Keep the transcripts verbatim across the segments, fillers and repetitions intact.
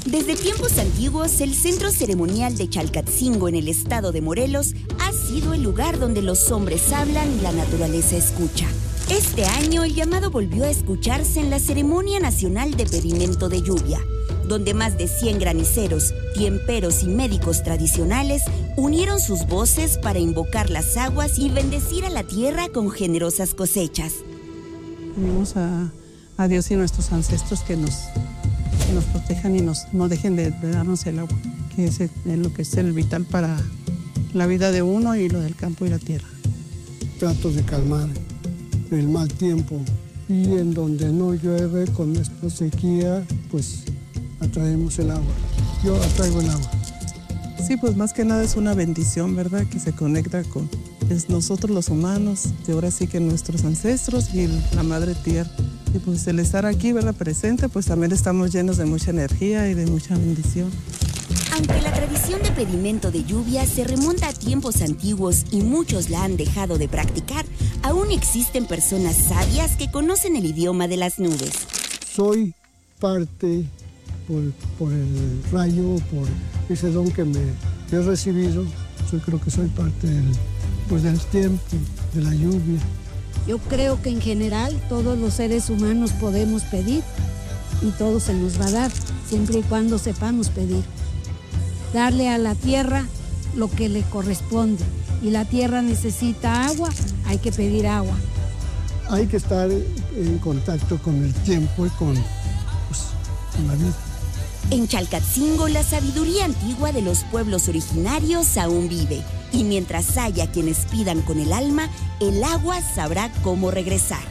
Desde tiempos antiguos, el centro ceremonial de Chalcatzingo en el estado de Morelos ha sido el lugar donde los hombres hablan y la naturaleza escucha. Este año, el llamado volvió a escucharse en la Ceremonia Nacional de Pedimento de Lluvia, donde más de cien graniceros, tiemperos y médicos tradicionales unieron sus voces para invocar las aguas y bendecir a la tierra con generosas cosechas. Pedimos a, a Dios y a nuestros ancestros que nos, que nos protejan y nos, no dejen de, de darnos el agua, que es, el, es lo que es el vital para la vida de uno y lo del campo y la tierra. Trato de calmar el mal tiempo y en donde no llueve con esta sequía, pues atraemos el agua. Yo atraigo el agua. Sí, pues más que nada es una bendición, ¿verdad? Que se conecta con es nosotros los humanos, y ahora sí que nuestros ancestros y la madre tierra. Y pues el estar aquí, ¿verdad? Presente, pues también estamos llenos de mucha energía y de mucha bendición. Aunque la tradición de pedimento de lluvia se remonta a tiempos antiguos y muchos la han dejado de practicar, aún existen personas sabias que conocen el idioma de las nubes. Soy parte por, por el rayo, por ese don que me he recibido. Yo creo que soy parte del, pues, del tiempo, de la lluvia. Yo creo que en general todos los seres humanos podemos pedir y todo se nos va a dar, siempre y cuando sepamos pedir. Darle a la tierra lo que le corresponde. Y la tierra necesita agua, hay que pedir agua. Hay que estar en contacto con el tiempo y con, pues, con la vida. En Chalcatzingo, la sabiduría antigua de los pueblos originarios aún vive. Y mientras haya quienes pidan con el alma, el agua sabrá cómo regresar.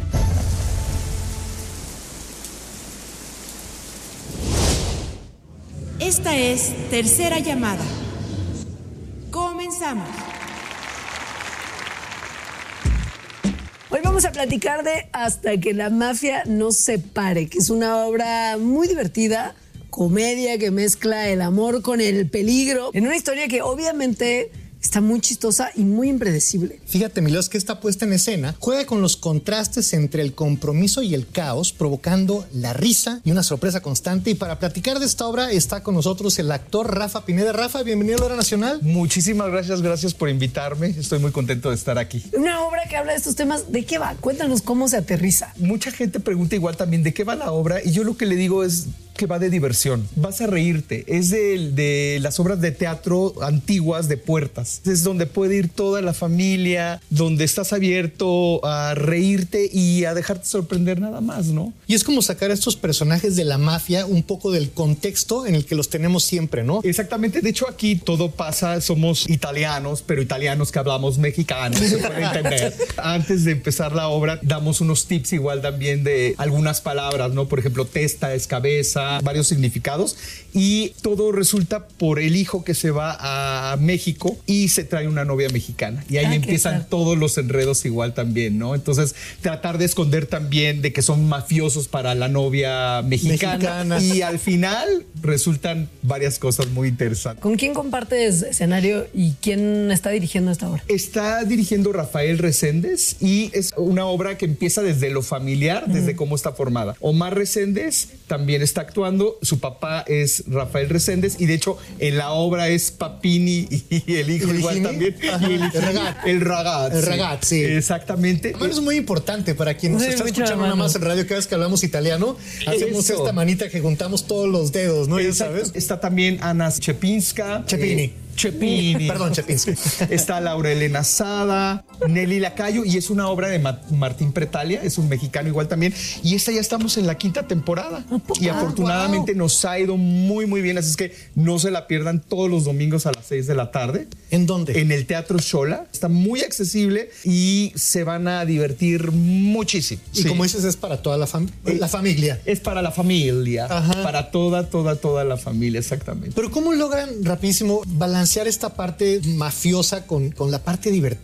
Esta es Tercera Llamada. Comenzamos. Hoy vamos a platicar de Hasta que la mafia nos separe, que es una obra muy divertida, comedia que mezcla el amor con el peligro, en una historia que obviamente está muy chistosa y muy impredecible. Fíjate, Milos, que esta puesta en escena juega con los contrastes entre el compromiso y el caos, provocando la risa y una sorpresa constante. Y para platicar de esta obra está con nosotros el actor Rafa Pineda. Rafa, bienvenido a la Hora Nacional. Muchísimas gracias, gracias por invitarme. Estoy muy contento de estar aquí. Una obra que habla de estos temas. ¿De qué va? Cuéntanos cómo se aterriza. Mucha gente pregunta igual también de qué va la obra y yo lo que le digo es que va de diversión. Vas a reírte. Es de, de las obras de teatro antiguas de puertas. Es donde puede ir toda la familia, donde estás abierto a reírte y a dejarte sorprender nada más, ¿no? Y es como sacar a estos personajes de la mafia un poco del contexto en el que los tenemos siempre, ¿no? Exactamente. De hecho, aquí todo pasa, somos italianos, pero italianos que hablamos mexicano, se puede entender. Antes de empezar la obra, damos unos tips igual también de algunas palabras, ¿no? Por ejemplo, testa es cabeza, varios significados, y todo resulta por el hijo que se va a México y se trae una novia mexicana. Y ahí ah, empiezan todos los enredos igual también, ¿no? Entonces, tratar de esconder también de que son mafiosos para la novia mexicana. mexicana. Y al final resultan varias cosas muy interesantes. ¿Con quién compartes escenario y quién está dirigiendo esta obra? Está dirigiendo Rafael Reséndez y es una obra que empieza desde lo familiar, uh-huh. desde cómo está formada. Omar Reséndez también está actuando. Su papá es Rafael Reséndez y de hecho en la obra es Papini y el hijo igual Gini? también. Ajá, el, el ragat. El ragat. El sí. ragat, sí. Exactamente. Bueno, es muy importante para quien nos sí, está escuchando nada más en radio. Cada vez que hablamos italiano, hacemos Eso. esta manita que juntamos todos los dedos, ¿no? Ya sabes. Está también Ana Chepinska. Chepini. Eh, Chepini. Perdón, Chepinski. Está Laura Elena Sada, Nelly Lacayo, y es una obra de Ma- Martín Pretalia, es un mexicano igual también. Y esta ya estamos en la quinta temporada. Y ah, afortunadamente wow. nos ha ido muy, muy bien. Así es que no se la pierdan todos los domingos a las seis de la tarde. ¿En dónde? En el Teatro Xola. Está muy accesible y se van a divertir muchísimo. Y sí. como dices, es para toda la, fam- eh, la familia. Es para la familia. Ajá. Para toda, toda, toda la familia, exactamente. Pero ¿cómo logran rapidísimo balancear esta parte mafiosa con, con la parte divertida?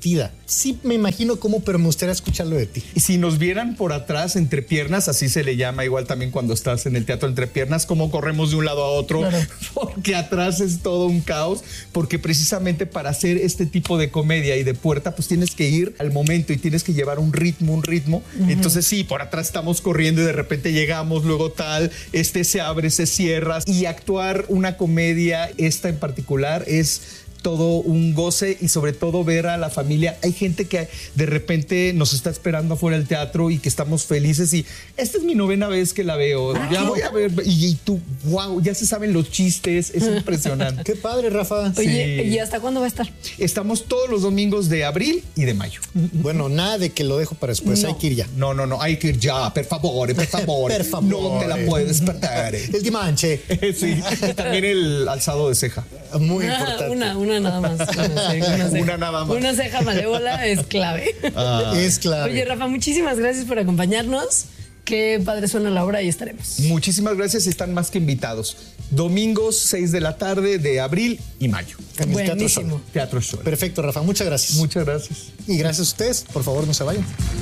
sí me imagino cómo, pero me gustaría escucharlo de ti. Y si nos vieran por atrás, entre piernas, así se le llama igual también cuando estás en el teatro entre piernas, cómo corremos de un lado a otro, claro. Porque atrás es todo un caos, porque precisamente para hacer este tipo de comedia y de puerta, pues tienes que ir al momento y tienes que llevar un ritmo, un ritmo. Uh-huh. Entonces sí, por atrás estamos corriendo y de repente llegamos, luego tal, este se abre, se cierra. Y actuar una comedia, esta en particular, es todo un goce y sobre todo ver a la familia. Hay gente que de repente nos está esperando afuera del teatro y que estamos felices y esta es mi novena vez que la veo. Ya voy a ver y, y tú, wow, ya se saben los chistes, es impresionante. Qué padre, Rafa. Oye, sí. ¿Y hasta cuándo va a estar? Estamos todos los domingos de abril y de mayo. Bueno, nada de que lo dejo para después, no. Hay que ir ya. No, no, no, hay que ir ya, per favor, per favor. Per favor. No te la puedes perder. El dimanche. Sí, también el alzado de ceja. Muy importante. Una, una nada más. Una, ceja, una, ceja. una nada más. Una ceja malévola es clave. Ah, es clave. Oye, Rafa, muchísimas gracias por acompañarnos. Qué padre suena la obra y estaremos. Muchísimas gracias, están más que invitados. Domingos, seis de la tarde de abril y mayo. En el Teatro Sol. Teatro Sol. Perfecto, Rafa, muchas gracias. Muchas gracias. Y gracias a ustedes. Por favor, no se vayan.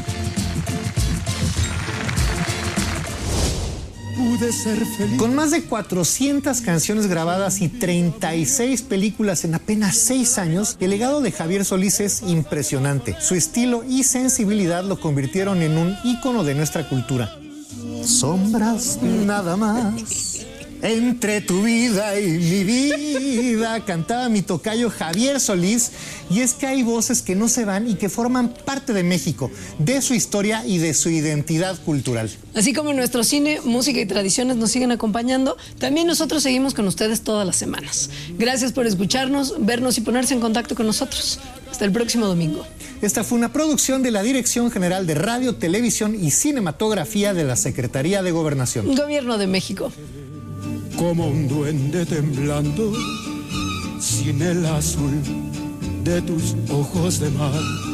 Pude ser feliz. Con más de cuatrocientas canciones grabadas y treinta y seis películas en apenas seis años, el legado de Javier Solís es impresionante. Su estilo y sensibilidad lo convirtieron en un ícono de nuestra cultura. Sombras nada más. Entre tu vida y mi vida, cantaba mi tocayo Javier Solís, y es que hay voces que no se van y que forman parte de México, de su historia y de su identidad cultural. Así como nuestro cine, música y tradiciones nos siguen acompañando, también nosotros seguimos con ustedes todas las semanas. Gracias por escucharnos, vernos y ponerse en contacto con nosotros. Hasta el próximo domingo. Esta fue una producción de la Dirección General de Radio, Televisión y Cinematografía de la Secretaría de Gobernación. Gobierno de México. Como un duende temblando, sin el azul de tus ojos de mar.